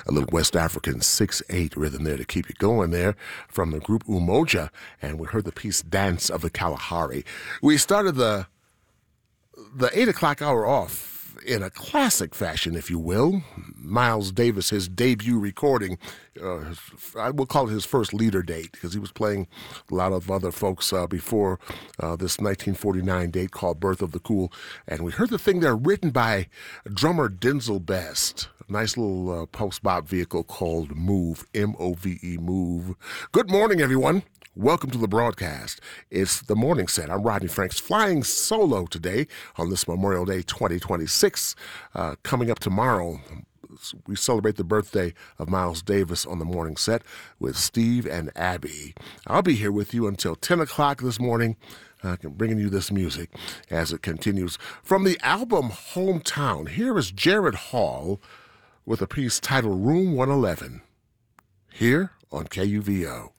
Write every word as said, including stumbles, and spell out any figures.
A little West African six eight rhythm there to keep you going there from the group Umoja, and we heard the piece Dance of the Kalahari. We started the the eight o'clock hour off in a classic fashion, if you will. Miles Davis, his debut recording, uh, I will call it his first leader date, because he was playing a lot of other folks uh, before uh, this nineteen forty-nine date called Birth of the Cool. And we heard the thing there written by drummer Denzel Best. A nice little uh, post-bop vehicle called Move, M O V E, Move. Good morning, everyone. Welcome to the broadcast. It's the morning set. I'm Rodney Franks, flying solo today on this Memorial Day twenty twenty-six. Uh, coming up tomorrow, we celebrate the birthday of Miles Davis on the morning set with Steve and Abby. I'll be here with you until ten o'clock this morning, uh, bringing you this music as it continues. From the album Hometown, here is Jared Hall with a piece titled Room one eleven, here on K U V O.